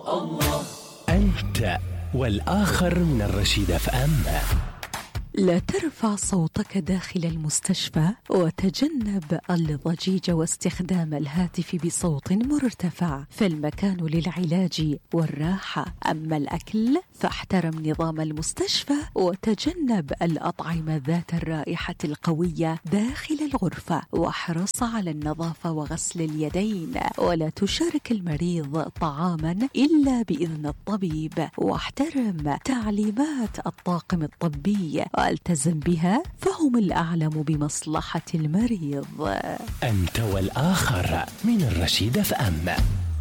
أنت والآخر من الرشيد FM. لا ترفع صوتك داخل المستشفى، وتجنب الضجيج واستخدام الهاتف بصوت مرتفع، فالمكان للعلاج والراحة. أما الأكل فاحترم نظام المستشفى، وتجنب الأطعمة ذات الرائحة القوية داخل الغرفة، واحرص على النظافة وغسل اليدين، ولا تشارك المريض طعاما إلا بإذن الطبيب، واحترم تعليمات الطاقم الطبي والتزم بها، فهم الأعلم بمصلحة المريض. أنت والآخر من الرشيد FM.